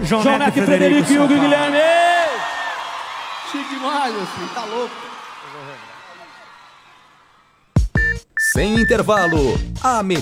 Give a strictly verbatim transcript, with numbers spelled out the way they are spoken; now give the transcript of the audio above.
João, João Neto, Neto, Frederico, Frederico e Hugo São Paulo. Guilherme. Chique demais, meu filho, tá louco. Sem intervalo, a melhor